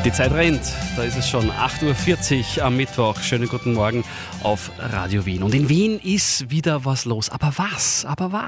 Die Zeit rennt, da ist es schon 8.40 Uhr am Mittwoch. Schönen guten Morgen auf Radio Wien. Und in Wien ist wieder was los. Aber was?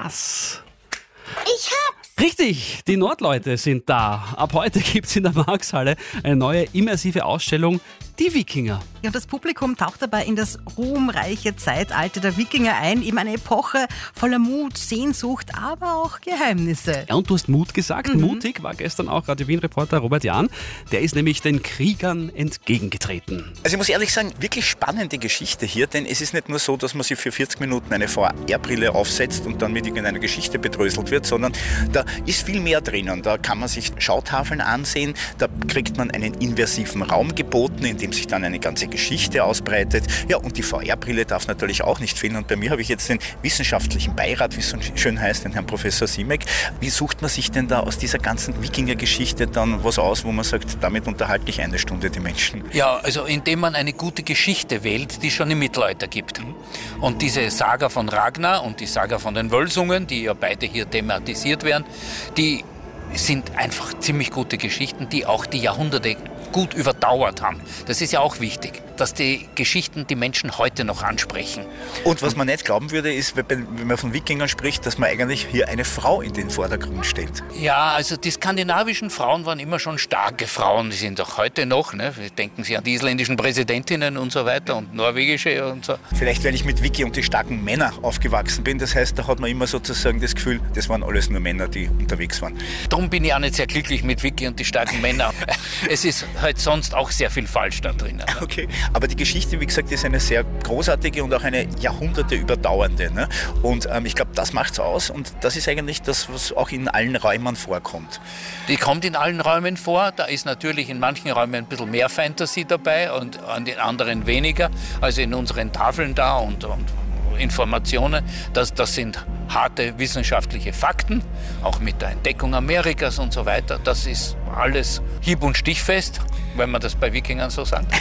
Ich hab's! Richtig, die Nordleute sind da. Ab heute gibt es in der Marxhalle eine neue immersive Ausstellung, die Wikinger. Ja, und das Publikum taucht dabei in das ruhmreiche Zeitalter der Wikinger ein. Eben eine Epoche voller Mut, Sehnsucht, aber auch Geheimnisse. Ja, und du hast Mut gesagt. Mutig war gestern auch Radio Wien-Reporter Robert Jahn. Der ist nämlich den Kriegern entgegengetreten. Also ich muss ehrlich sagen, wirklich spannende Geschichte hier, denn es ist nicht nur so, dass man sich für 40 Minuten eine VR-Brille aufsetzt und dann mit irgendeiner Geschichte bedröselt wird, sondern da ist viel mehr drinnen. Da kann man sich Schautafeln ansehen, da kriegt man einen inversiven Raum geboten, in dem sich dann eine ganze Geschichte ausbreitet. Ja, und die VR-Brille darf natürlich auch nicht fehlen. Und bei mir habe ich jetzt den wissenschaftlichen Beirat, wie es so schön heißt, den Herrn Professor Simek. Wie sucht man sich denn da aus dieser ganzen Wikinger-Geschichte dann was aus, wo man sagt, damit unterhalte ich eine Stunde die Menschen? Ja, also indem man eine gute Geschichte wählt, die es schon im Mittelalter gibt. Und diese Saga von Ragnar und die Saga von den Wölsungen, die ja beide hier thematisiert werden, die sind einfach ziemlich gute Geschichten, die auch die Jahrhunderte gut überdauert haben. Das ist ja auch wichtig, dass die Geschichten die Menschen heute noch ansprechen. Und was man nicht glauben würde, ist, wenn man von Wikingern spricht, dass man eigentlich hier eine Frau in den Vordergrund stellt. Ja, also die skandinavischen Frauen waren immer schon starke Frauen. Die sind auch heute noch. Ne? Denken Sie an die isländischen Präsidentinnen und so weiter und norwegische und so. Vielleicht, weil ich mit Wiki und die starken Männer aufgewachsen bin. Das heißt, da hat man immer sozusagen das Gefühl, das waren alles nur Männer, die unterwegs waren. Darum bin ich auch nicht sehr glücklich mit Wiki und die starken Männer. Es ist halt sonst auch sehr viel falsch da drinnen. Ne? Okay, aber die Geschichte, wie gesagt, ist eine sehr großartige und auch eine Jahrhunderte überdauernde. Ne? Und ich glaube, das macht's aus und das ist eigentlich das, was auch in allen Räumen vorkommt. Die kommt in allen Räumen vor. Da ist natürlich in manchen Räumen ein bisschen mehr Fantasy dabei und an den anderen weniger. Also in unseren Tafeln da und Informationen, das sind harte wissenschaftliche Fakten, auch mit der Entdeckung Amerikas und so weiter. Das ist alles hieb- und stichfest, wenn man das bei Wikingern so sagt.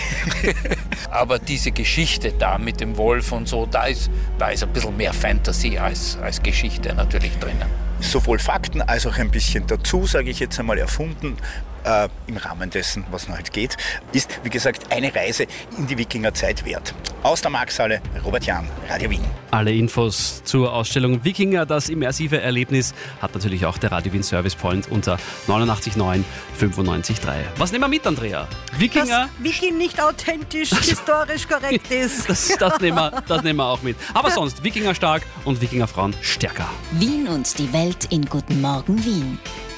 Aber diese Geschichte da mit dem Wolf und so, da ist ein bisschen mehr Fantasy als Geschichte natürlich drinnen. Sowohl Fakten als auch ein bisschen dazu, sage ich jetzt einmal, erfunden. Im Rahmen dessen, was noch halt geht, ist, wie gesagt, eine Reise in die Wikingerzeit wert. Aus der Marxhalle, Robert Jahn, Radio Wien. Alle Infos zur Ausstellung Wikinger, das immersive Erlebnis, hat natürlich auch der Radio Wien Service Point unter 89.9 95.3. Was nehmen wir mit, Andrea? Wikinger? Dass Wiki nicht authentisch, historisch korrekt ist. Das nehmen wir auch mit. Aber sonst, Wikinger stark und Wikingerfrauen stärker. Wien und die Welt in Guten Morgen Wien.